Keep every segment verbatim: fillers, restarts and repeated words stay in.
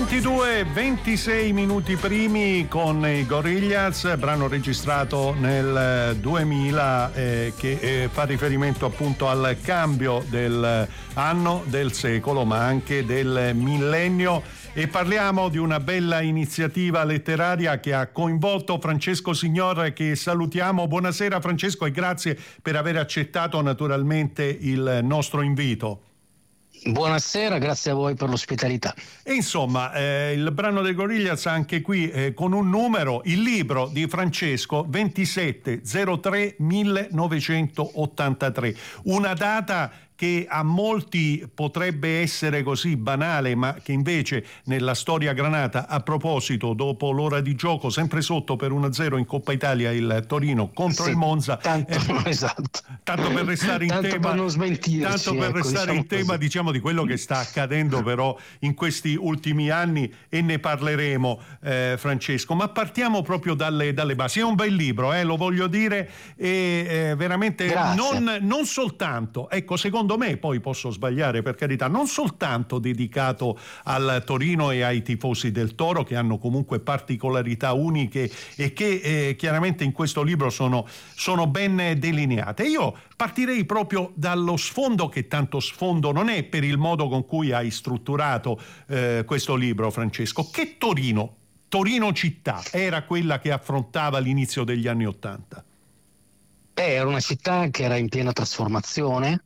ventidue ventisei minuti primi con i Gorillaz, brano registrato nel duemila eh, che eh, fa riferimento appunto al cambio dell'anno, del secolo, ma anche del millennio. E parliamo di una bella iniziativa letteraria che ha coinvolto Francesco Signor, che salutiamo. Buonasera Francesco e grazie per aver accettato naturalmente il nostro invito. Buonasera, grazie a voi per l'ospitalità. E insomma, eh, il brano dei Gorillaz anche qui eh, con un numero, il libro di Francesco ventisette zero tre millenovecentottantatré, una data che a molti potrebbe essere così banale, ma che invece nella storia granata, a proposito, dopo l'ora di gioco, sempre sotto per uno a zero in Coppa Italia il Torino contro sì, il Monza, tanto, eh, esatto. tanto per restare in tanto tema, per non smentirci, tanto per ecco, restare diciamo in tema così. diciamo di quello che sta accadendo però in questi ultimi anni, e ne parleremo eh, Francesco, ma partiamo proprio dalle, dalle basi. È un bel libro, eh, lo voglio dire, e eh, veramente non, non soltanto, ecco, secondo me, poi posso sbagliare per carità, non soltanto dedicato al Torino e ai tifosi del Toro, che hanno comunque particolarità uniche e che eh, chiaramente in questo libro sono, sono ben delineate. Io partirei proprio dallo sfondo, che tanto sfondo non è, per il modo con cui hai strutturato eh, questo libro, Francesco. Che Torino, Torino città, era quella che affrontava l'inizio degli anni Ottanta? Beh, era una città che era in piena trasformazione.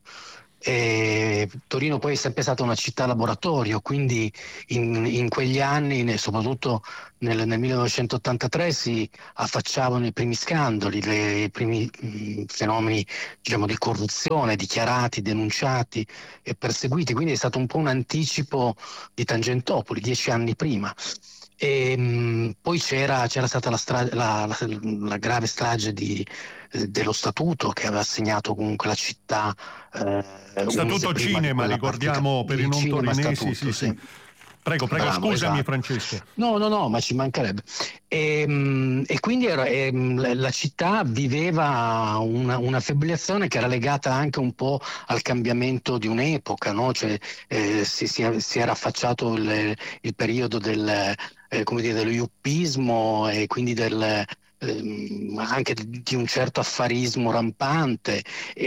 E Torino poi è sempre stata una città laboratorio, quindi in, in quegli anni, soprattutto nel, nel millenovecentottantatré, si affacciavano i primi scandali, le, i primi mh, fenomeni, diciamo, di corruzione dichiarati, denunciati e perseguiti, quindi è stato un po' un anticipo di Tangentopoli dieci anni prima. E mh, poi c'era, c'era stata la, stra- la, la, la grave strage di, eh, dello Statuto, che aveva segnato comunque la città. Eh, Statuto Cinema, ricordiamo per i non torinesi. Statuto, sì, sì. Prego, prego, Bravo, scusami esatto. Francesco. No, no, no, ma ci mancherebbe. E, e quindi era, e, la città viveva una, una fibrillazione che era legata anche un po' al cambiamento di un'epoca, no? Cioè, eh, si, si, si era affacciato il, il periodo del, eh, come dire, dello yuppismo e quindi del anche di un certo affarismo rampante,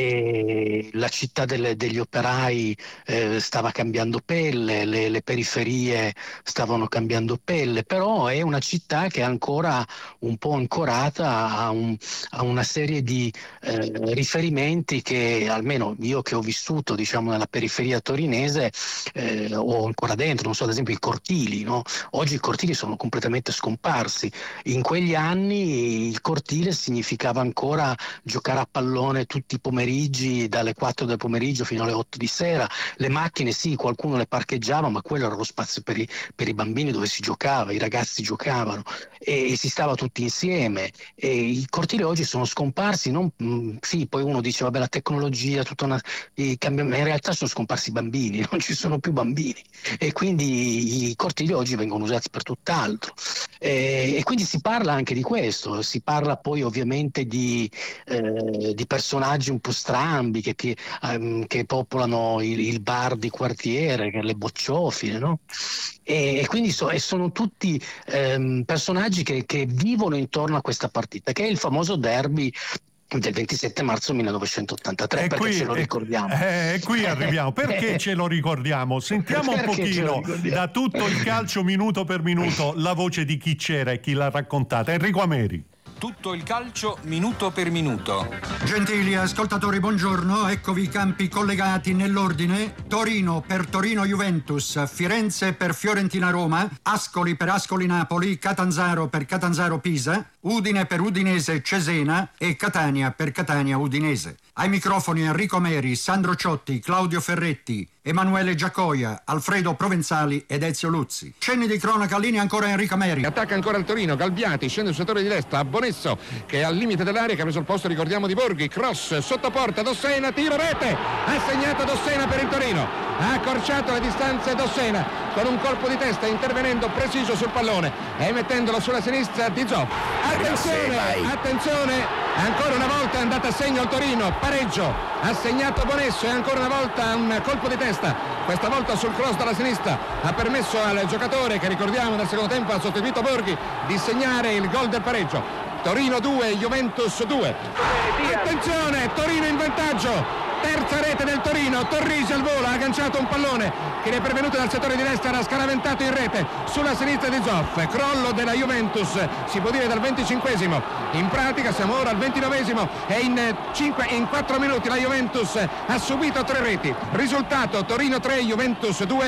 e la città delle, degli operai eh, stava cambiando pelle, le, le periferie stavano cambiando pelle, però è una città che è ancora un po' ancorata a, un, a una serie di eh, riferimenti che, almeno io che ho vissuto, diciamo, nella periferia torinese, eh, ho ancora dentro. Non so, ad esempio i cortili, no? Oggi i cortili sono completamente scomparsi. In quegli anni il cortile significava ancora giocare a pallone tutti i pomeriggi, dalle quattro del pomeriggio fino alle otto di sera. Le macchine, sì, qualcuno le parcheggiava, ma quello era lo spazio per i, per i bambini, dove si giocava, i ragazzi giocavano e, e si stava tutti insieme. E i cortili oggi sono scomparsi, non, mh, sì, poi uno dice vabbè, la tecnologia, tutta una, i cambiamenti, in realtà sono scomparsi i bambini, non ci sono più bambini, e quindi i cortili oggi vengono usati per tutt'altro. E, e quindi si parla anche di questo. Si parla poi ovviamente di, eh, di personaggi un po' strambi che, che, um, che popolano il, il bar di quartiere, le bocciofile, no? E, e quindi so, e sono tutti um, personaggi che, che vivono intorno a questa partita, che è il famoso derby del ventisette marzo millenovecentottantatré, e perché qui, ce lo ricordiamo. E eh, qui arriviamo. Perché ce lo ricordiamo? Sentiamo un pochino da tutto il calcio minuto per minuto la voce di chi c'era e chi l'ha raccontata. Enrico Ameri. Tutto il calcio minuto per minuto. Gentili ascoltatori, buongiorno. Eccovi i campi collegati nell'ordine: Torino per Torino Juventus, Firenze per Fiorentina Roma, Ascoli per Ascoli Napoli, Catanzaro per Catanzaro Pisa, Udine per Udinese Cesena e Catania per Catania Udinese. Ai microfoni Enrico Meri, Sandro Ciotti, Claudio Ferretti, Emanuele Giacoia, Alfredo Provenzali ed Ezio Luzzi. Cenni di cronaca, linea ancora Enrico Meri. Attacca ancora il Torino, Galbiati, scende sul settore di destra, Bonesso che è al limite dell'area, che ha preso il posto, ricordiamo, di Borghi, cross sotto porta, Dossena, tiro, rete, ha segnato Dossena per il Torino, ha accorciato le distanze Dossena con un colpo di testa, intervenendo preciso sul pallone e mettendolo sulla sinistra di Zoff. Attenzione, attenzione, ancora una volta è andata a segno il Torino, pareggio, ha segnato Bonesso e ancora una volta un colpo di testa, questa volta sul cross dalla sinistra, ha permesso al giocatore che ricordiamo nel secondo tempo ha sostituito Borghi di segnare il gol del pareggio. Torino due, Juventus due. Attenzione, Torino in vantaggio. Terza rete del Torino, Torrisi al volo, ha agganciato un pallone che ne è pervenuto dal settore di destra, era scaraventato in rete sulla sinistra di Zoff, crollo della Juventus, si può dire dal venticinquesimo, in pratica siamo ora al ventinovesimo e in, cinque, in quattro minuti la Juventus ha subito tre reti, risultato Torino tre, Juventus due.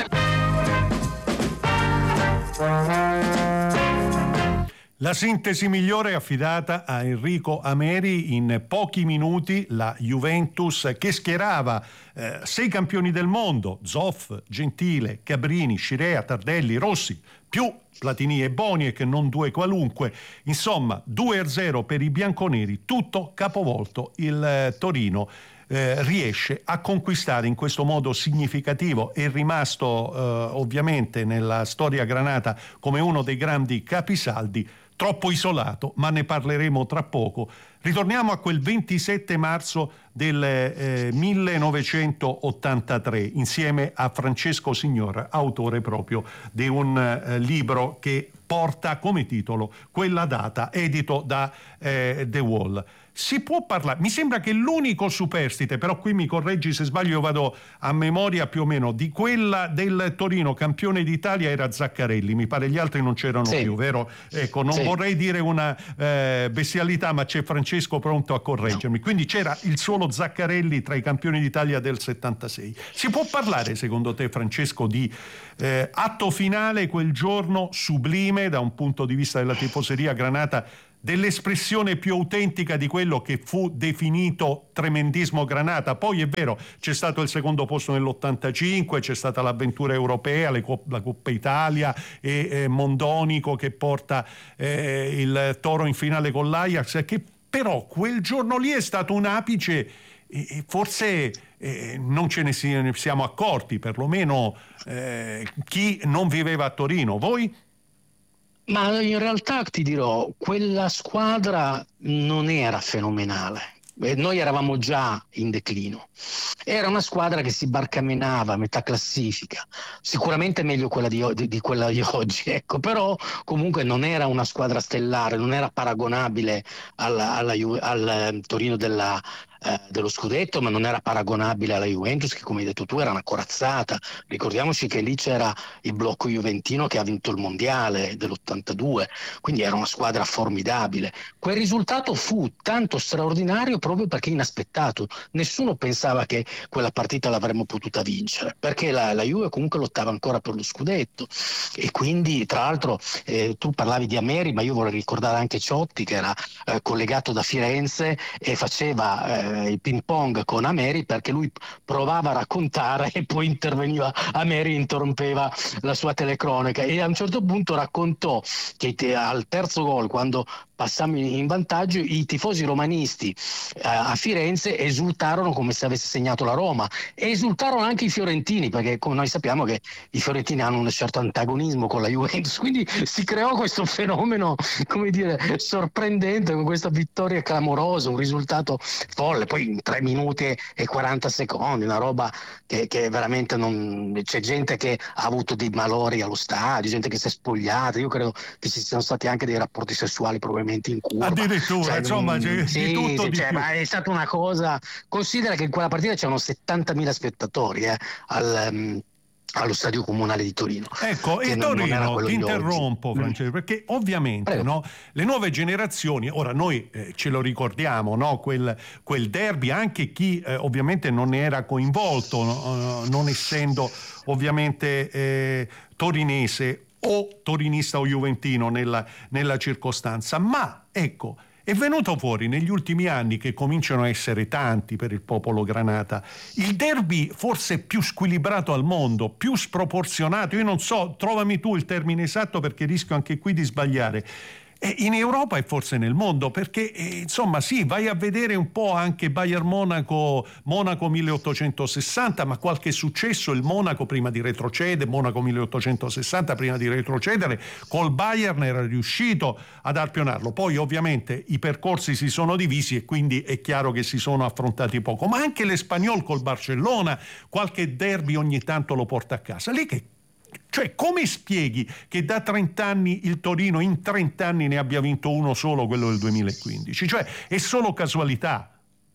La sintesi migliore è affidata a Enrico Ameri. In pochi minuti la Juventus, che schierava eh, sei campioni del mondo, Zoff, Gentile, Cabrini, Scirea, Tardelli, Rossi, più Platini e Boniek, non due qualunque, insomma due a zero per i bianconeri, tutto capovolto. Il eh, Torino eh, riesce a conquistare in questo modo significativo, è rimasto eh, ovviamente nella storia granata come uno dei grandi capisaldi, troppo isolato, ma ne parleremo tra poco. Ritorniamo a quel ventisette marzo del eh, millenovecentottantatré insieme a Francesco Signor, autore proprio di un eh, libro che porta come titolo quella data, edito da eh, The Wall. Si può parlare, mi sembra che l'unico superstite, però qui mi correggi se sbaglio, io vado a memoria più o meno, di quella del Torino campione d'Italia era Zaccarelli, mi pare gli altri non c'erano sì. più, vero? Ecco, non sì. vorrei dire una eh, bestialità, ma c'è Francesco pronto a correggermi. No. Quindi c'era il solo Zaccarelli tra i campioni d'Italia del settantasei. Si può parlare, secondo te, Francesco, di eh, atto finale quel giorno sublime da un punto di vista della tifoseria granata, dell'espressione più autentica di quello che fu definito tremendismo granata? Poi è vero, c'è stato il secondo posto nell'ottantacinque, c'è stata l'avventura europea, le Cop- la Coppa Italia e eh, Mondonico che porta eh, il Toro in finale con l'Ajax, che però quel giorno lì è stato un apice e, e forse eh, non ce ne, si, ne siamo accorti, perlomeno eh, chi non viveva a Torino. Voi? Ma in realtà ti dirò, quella squadra non era fenomenale. Noi eravamo già in declino. Era una squadra che si barcamenava a metà classifica, sicuramente meglio quella di, di, di quella di oggi, ecco, però comunque non era una squadra stellare, non era paragonabile alla, alla, al Torino della, eh, dello scudetto, ma non era paragonabile alla Juventus, che come hai detto tu era una corazzata. Ricordiamoci che lì c'era il blocco juventino che ha vinto il mondiale dell'ottantadue, quindi era una squadra formidabile. Quel risultato fu tanto straordinario proprio perché inaspettato. Nessuno pensava che quella partita l'avremmo potuta vincere, perché la, la Juve comunque lottava ancora per lo scudetto, e quindi tra l'altro eh, tu parlavi di Ameri, ma io vorrei ricordare anche Ciotti, che era eh, collegato da Firenze e faceva eh, il ping pong con Ameri, perché lui provava a raccontare e poi interveniva Ameri, interrompeva la sua telecronaca, e a un certo punto raccontò che te, al terzo gol, quando passammo in vantaggio, i tifosi romanisti eh, a Firenze esultarono come se avesse segnato la Roma, e esultarono anche i fiorentini, perché come noi sappiamo che i fiorentini hanno un certo antagonismo con la Juventus, quindi si creò questo fenomeno, come dire, sorprendente, con questa vittoria clamorosa, un risultato folle, poi in tre minuti e quaranta secondi, una roba che, che veramente non... c'è gente che ha avuto dei malori allo stadio, gente che si è spogliata, io credo che ci siano stati anche dei rapporti sessuali probabilmente in curva. Addirittura, cioè, insomma, c'è sì, di tutto sì, di cioè, più. ma è stata una cosa. Considera che in quella partita c'erano settantamila spettatori eh, al, um, allo stadio comunale di Torino. Ecco, e Torino, ti interrompo Francesco, perché ovviamente no, le nuove generazioni, ora noi eh, ce lo ricordiamo, no, quel, quel derby, anche chi eh, ovviamente non era coinvolto, no, non essendo ovviamente eh, torinese o torinista o juventino nella, nella circostanza, ma ecco, è venuto fuori negli ultimi anni, che cominciano a essere tanti per il popolo granata, il derby forse più squilibrato al mondo, più sproporzionato, io non so, trovami tu il termine esatto perché rischio anche qui di sbagliare. eh, in Europa e forse nel mondo, perché eh, insomma sì, vai a vedere un po' anche Bayern Monaco, Monaco milleottocentosessanta, ma qualche successo il Monaco prima di retrocedere, Monaco milleottocentosessanta prima di retrocedere, col Bayern era riuscito ad arpionarlo. Poi ovviamente i percorsi si sono divisi e quindi è chiaro che si sono affrontati poco, ma anche l'Espanyol col Barcellona qualche derby ogni tanto lo porta a casa. Lì che Cioè, come spieghi che da trenta anni il Torino in trenta anni ne abbia vinto uno solo, quello del duemilaquindici? Cioè, è solo casualità?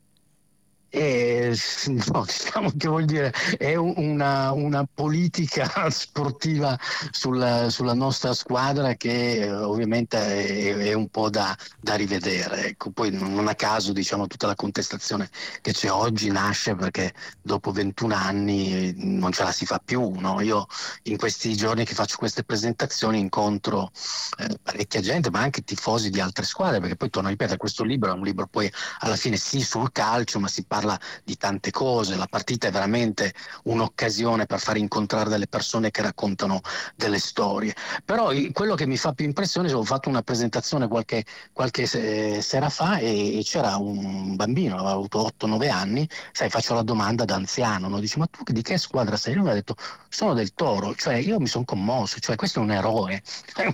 Eh, no, diciamo che vuol dire è una, una politica sportiva sulla, sulla nostra squadra che eh, ovviamente è, è un po' da, da rivedere. Ecco, poi non a caso, diciamo, tutta la contestazione che c'è oggi nasce perché dopo ventuno anni non ce la si fa più, no? Io in questi giorni che faccio queste presentazioni incontro eh, parecchia gente, ma anche tifosi di altre squadre, perché poi torno a ripetere, questo libro è un libro poi alla fine sì sul calcio, ma si parla di tante cose. La partita è veramente un'occasione per far incontrare delle persone che raccontano delle storie. Però quello che mi fa più impressione, ho fatto una presentazione qualche, qualche sera fa e, e c'era un bambino, aveva avuto otto nove anni, sai, faccio la domanda da anziano, no? Dice: ma tu di che squadra sei? Lui mi ha detto: sono del Toro. Cioè io mi sono commosso, cioè questo è un eroe.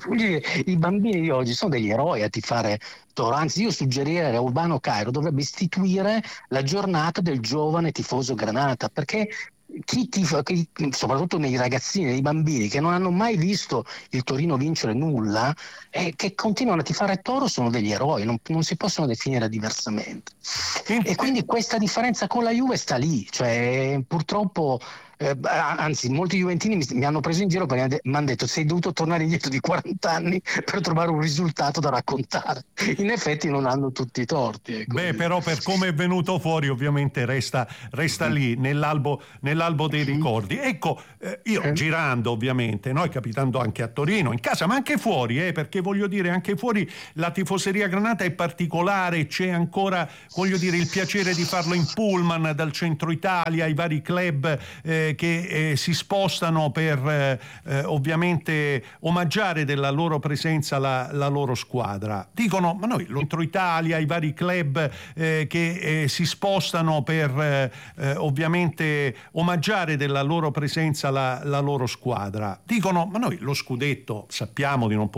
I bambini di oggi sono degli eroi a tifare Toro. Anzi, io suggerirei a Urbano Cairo dovrebbe istituire la giornata del giovane tifoso granata, perché chi tifa, chi, soprattutto nei ragazzini, nei bambini che non hanno mai visto il Torino vincere nulla e che continuano a tifare Toro, sono degli eroi, non, non si possono definire diversamente. E quindi questa differenza con la Juve sta lì, cioè purtroppo Eh, anzi, molti juventini mi, mi hanno preso in giro perché mi hanno detto: sei dovuto tornare indietro di quaranta anni per trovare un risultato da raccontare. In effetti non hanno tutti i torti, ecco. Beh, però per come è venuto fuori ovviamente resta, resta lì nell'albo, nell'albo dei ricordi. Ecco, eh, io eh. girando ovviamente, noi capitando anche a Torino, in casa, ma anche fuori, eh, perché voglio dire anche fuori la tifoseria granata è particolare, c'è ancora, voglio dire, il piacere di farlo in pullman dal centro Italia, i vari club eh, che eh, si spostano per eh, eh, ovviamente omaggiare della loro presenza la, la loro squadra. Dicono: ma noi l'Entro Italia, i vari club eh, che eh, si spostano per eh, eh, ovviamente omaggiare della loro presenza la, la loro squadra. Dicono: ma noi lo scudetto sappiamo di non